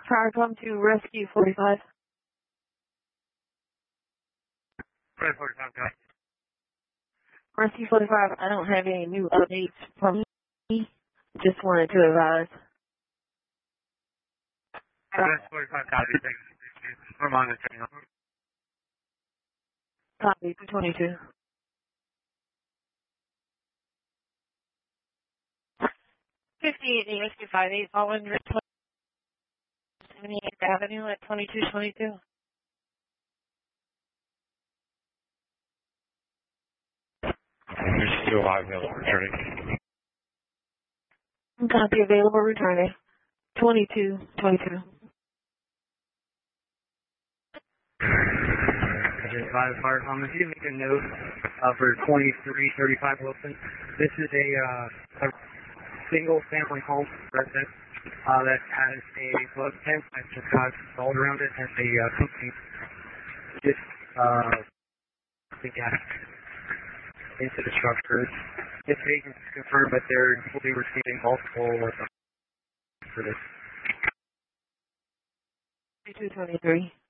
Fire come to rescue 45. Red 45, got it. Rescue 45, I don't have any new updates from me. Just wanted to advise. Red 45, copy. Thanks. We're monitoring. Copy, 222. 58 Rescue 58, following 78th Avenue at 2222. There's still live returning. Copy available returning. 2222. Fire Common, if you make a note for 2335 Wilson, this is a single family home residence that has a flood tent that's just got installed around it, has a company just the gas into the structures. If they can confirm that will be receiving multiple for this. 2223.